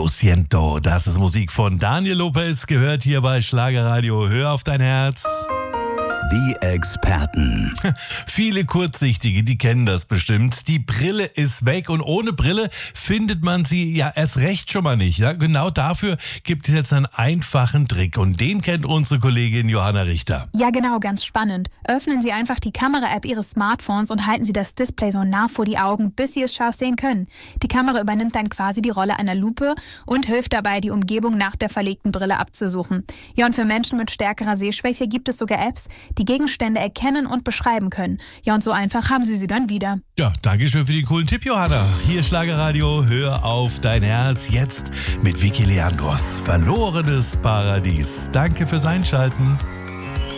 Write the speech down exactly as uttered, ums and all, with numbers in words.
Lo siento, das ist Musik von Daniel Lopez, gehört hier bei Schlagerradio. Hör auf dein Herz. Die Experten. Viele Kurzsichtige, die kennen das bestimmt. Die Brille ist weg und ohne Brille findet man sie ja erst recht schon mal nicht. Ja, genau dafür gibt es jetzt einen einfachen Trick und den kennt unsere Kollegin Johanna Richter. Ja genau, ganz spannend. Öffnen Sie einfach die Kamera-App Ihres Smartphones und halten Sie das Display so nah vor die Augen, bis Sie es scharf sehen können. Die Kamera übernimmt dann quasi die Rolle einer Lupe und hilft dabei, die Umgebung nach der verlegten Brille abzusuchen. Ja, und für Menschen mit stärkerer Sehschwäche gibt es sogar Apps, die Gegenstände erkennen und beschreiben können. Ja, und so einfach haben Sie sie dann wieder. Ja, danke schön für den coolen Tipp, Johanna. Hier Schlagerradio, hör auf dein Herz. Jetzt mit Vicky Leandros, Verlorenes Paradies. Danke fürs Einschalten.